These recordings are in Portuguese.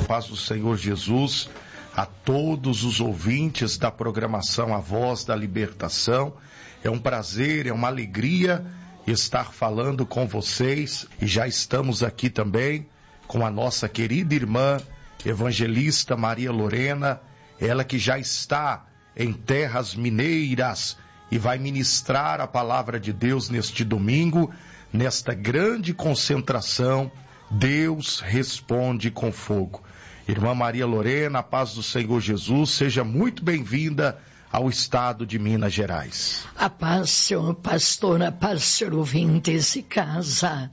paz do Senhor Jesus a todos os ouvintes da programação A Voz da Libertação. É um prazer, é uma alegria estar falando com vocês e já estamos aqui também com a nossa querida irmã evangelista Maria Lorena, ela que já está em terras mineiras e vai ministrar a palavra de Deus neste domingo, nesta grande concentração. Deus responde com fogo. Irmã Maria Lorena, a paz do Senhor Jesus, seja muito bem-vinda ao estado de Minas Gerais. A paz, senhor pastor, a paz, senhor ouvintes de casa.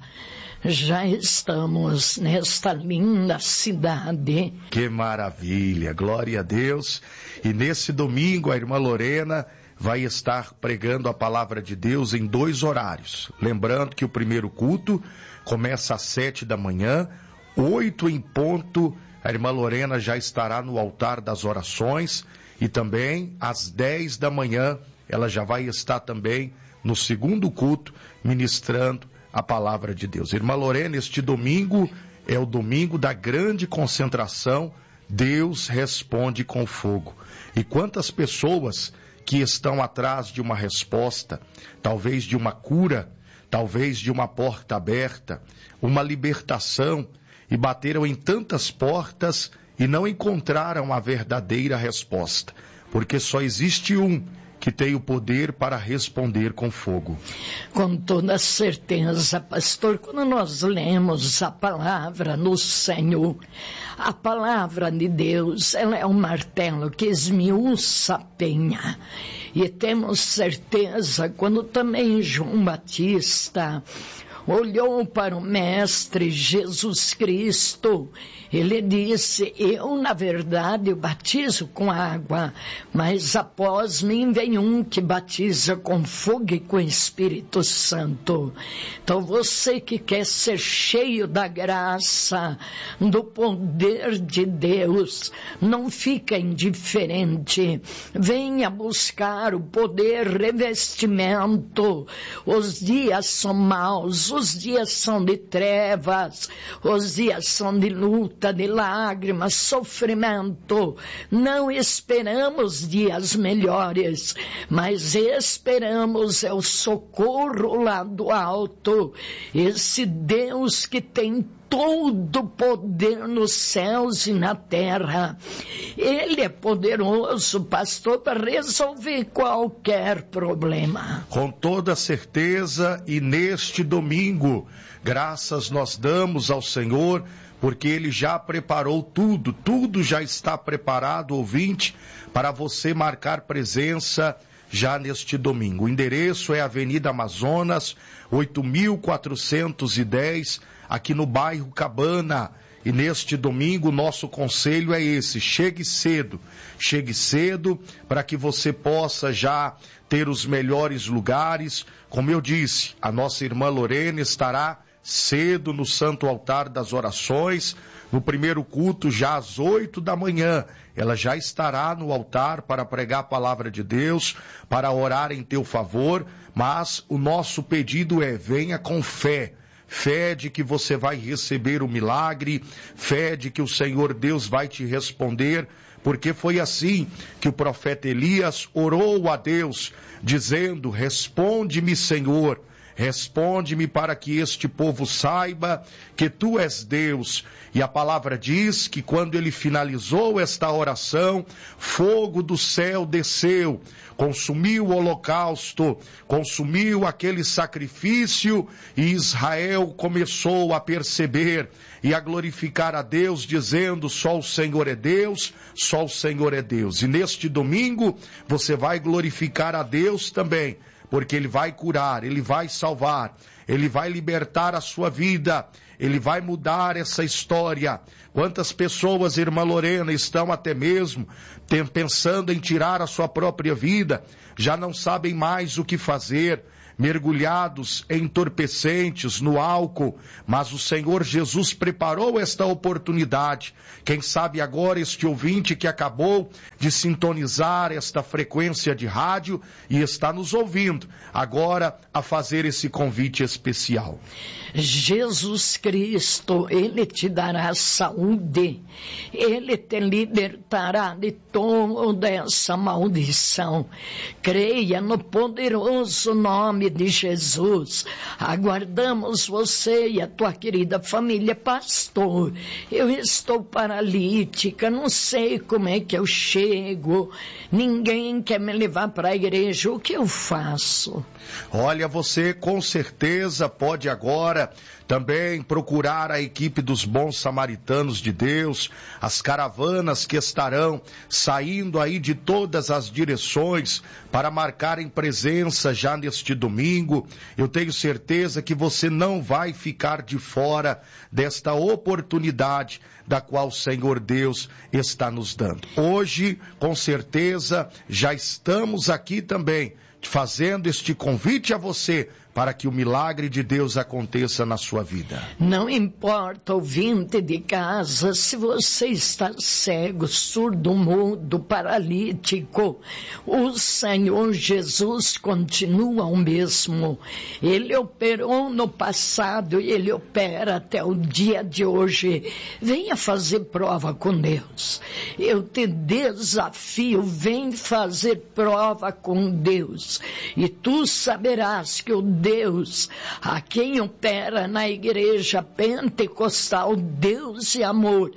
Já estamos nesta linda cidade. Que maravilha, glória a Deus. E nesse domingo a irmã Lorena vai estar pregando a palavra de Deus em 2 horários. Lembrando que o primeiro culto começa às 7 da manhã, 8 em ponto, a irmã Lorena já estará no altar das orações, e também às 10 da manhã ela já vai estar também no segundo culto ministrando a palavra de Deus. Irmã Lorena, este domingo é o domingo da grande concentração. Deus responde com fogo. E quantas pessoas que estão atrás de uma resposta, talvez de uma cura, talvez de uma porta aberta, uma libertação, e bateram em tantas portas e não encontraram a verdadeira resposta, porque só existe um que tem o poder para responder com fogo. Com toda certeza, pastor, quando nós lemos a palavra no Senhor, a palavra de Deus, ela é um martelo que esmiuça a penha. E temos certeza, quando também João Batista olhou para o Mestre Jesus Cristo, ele disse: eu na verdade batizo com água, mas após mim vem um que batiza com fogo e com Espírito Santo. Então você que quer ser cheio da graça, do poder de Deus, não fica indiferente, venha buscar o poder, revestimento. Os dias são maus, os dias são de trevas, os dias são de luta, de lágrimas, sofrimento. Não esperamos dias melhores, mas esperamos o socorro lá do alto. Esse Deus que tem todo poder nos céus e na terra. Ele é poderoso, pastor, para resolver qualquer problema. Com toda certeza, e neste domingo, graças nós damos ao Senhor, porque Ele já preparou tudo, tudo já está preparado, ouvinte, para você marcar presença já neste domingo. O endereço é Avenida Amazonas, 8.410, aqui no bairro Cabana. E neste domingo, nosso conselho é esse: chegue cedo para que você possa já ter os melhores lugares. Como eu disse, a nossa irmã Lorena estará cedo no Santo Altar das Orações, no primeiro culto já às 8 da manhã, ela já estará no altar para pregar a palavra de Deus, para orar em teu favor, mas o nosso pedido é: venha com fé. Fé de que você vai receber o milagre, fé de que o Senhor Deus vai te responder, porque foi assim que o profeta Elias orou a Deus, dizendo: responde-me, Senhor, responde-me para que este povo saiba que tu és Deus. E a palavra diz que quando ele finalizou esta oração, fogo do céu desceu, consumiu o holocausto, consumiu aquele sacrifício, e Israel começou a perceber e a glorificar a Deus, dizendo: só o Senhor é Deus, só o Senhor é Deus. E neste domingo você vai glorificar a Deus também, porque Ele vai curar, Ele vai salvar, Ele vai libertar a sua vida, Ele vai mudar essa história. Quantas pessoas, irmã Lorena, estão até mesmo pensando em tirar a sua própria vida, já não sabem mais o que fazer, mergulhados em entorpecentes, no álcool, mas o Senhor Jesus preparou esta oportunidade. Quem sabe agora este ouvinte que acabou de sintonizar esta frequência de rádio e está nos ouvindo, agora a fazer esse convite especial. Jesus Cristo, Ele te dará saúde, Ele te libertará de toda essa maldição. Creia no poderoso nome de Jesus. Aguardamos você e a tua querida família. Pastor, eu estou paralítica, não sei como é que eu chego, ninguém quer me levar para a igreja, o que eu faço? Olha, você com certeza pode agora também procurar a equipe dos bons samaritanos de Deus, as caravanas que estarão saindo aí de todas as direções para marcarem presença já neste domingo. Eu tenho certeza que você não vai ficar de fora desta oportunidade da qual o Senhor Deus está nos dando. Hoje, com certeza, já estamos aqui também fazendo este convite a você para que o milagre de Deus aconteça na sua vida. Não importa, ouvinte de casa, se você está cego, surdo, mudo, paralítico, o Senhor Jesus continua o mesmo. Ele operou no passado e Ele opera até o dia de hoje. Venha fazer prova com Deus. Eu te desafio, vem fazer prova com Deus. E tu saberás que o Deus, a quem opera na igreja pentecostal, Deus de amor,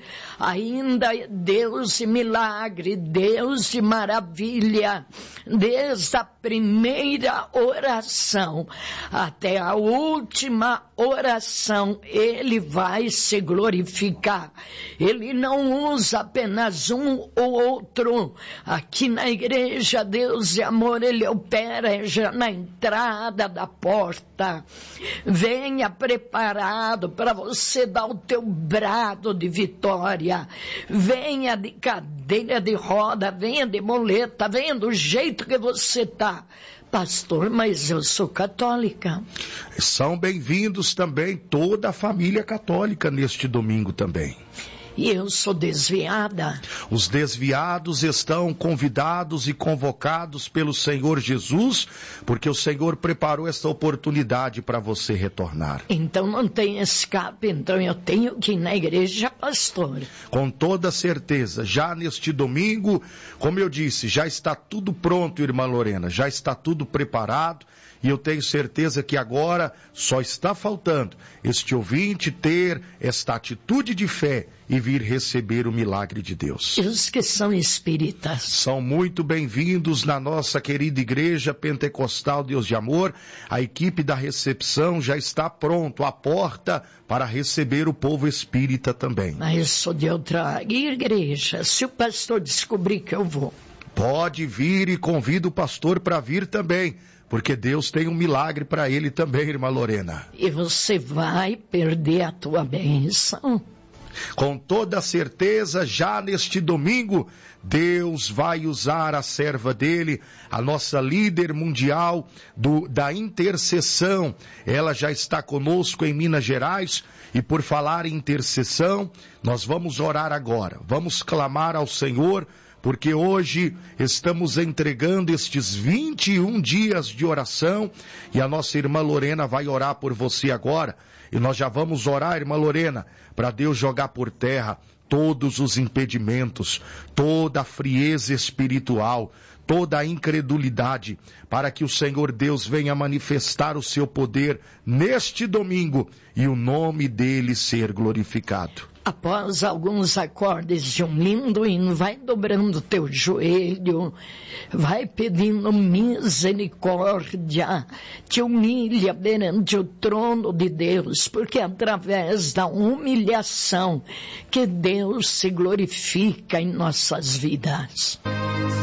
ainda é Deus de milagre, Deus de maravilha, desde a primeira oração até a última oração, Ele vai se glorificar. Ele não usa apenas um ou outro. Aqui na igreja, Deus de amor, Ele opera já na entrada da porta. Venha preparado para você dar o teu brado de vitória. Venha de cadeira de roda, venha de muleta, venha do jeito que você está. Pastor, mas eu sou católica. São bem-vindos também toda a família católica neste domingo também. E eu sou desviada. Os desviados estão convidados e convocados pelo Senhor Jesus, porque o Senhor preparou esta oportunidade para você retornar. Então não tem escape, então eu tenho que ir na igreja, pastor. Com toda certeza, já neste domingo, como eu disse, já está tudo pronto, irmã Lorena, já está tudo preparado. E eu tenho certeza que agora só está faltando este ouvinte ter esta atitude de fé e vir receber o milagre de Deus. E os que são espíritas? São muito bem-vindos na nossa querida igreja pentecostal Deus de Amor. A equipe da recepção já está pronto à porta para receber o povo espírita também. Mas sou de outra igreja. Se o pastor descobrir que eu vou, pode vir e convida o pastor para vir também. Porque Deus tem um milagre para ele também, irmã Lorena. E você vai perder a tua bênção? Com toda certeza, já neste domingo, Deus vai usar a serva dele, a nossa líder mundial da intercessão. Ela já está conosco em Minas Gerais. E por falar em intercessão, nós vamos orar agora. Vamos clamar ao Senhor, porque hoje estamos entregando estes 21 dias de oração e a nossa irmã Lorena vai orar por você agora. E nós já vamos orar, irmã Lorena, para Deus jogar por terra todos os impedimentos, toda a frieza espiritual, toda a incredulidade, para que o Senhor Deus venha manifestar o seu poder neste domingo e o nome dele ser glorificado. Após alguns acordes de um lindo hino, vai dobrando teu joelho, vai pedindo misericórdia, te humilha perante o trono de Deus, porque é através da humilhação que Deus se glorifica em nossas vidas.